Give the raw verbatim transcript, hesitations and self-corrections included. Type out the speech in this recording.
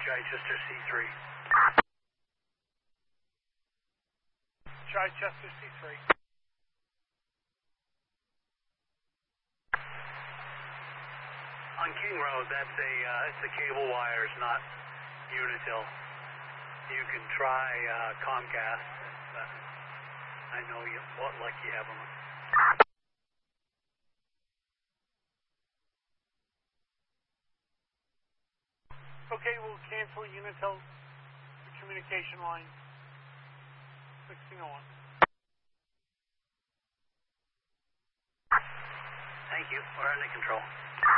Chichester C three. Chichester C three. On King Road, that's a uh, it's a cable wires, not Unitil. You can try uh, Comcast. If, uh, I know you what luck you have them. Okay, we'll cancel Unitil communication line sixteen oh one. Thank you. We're under control.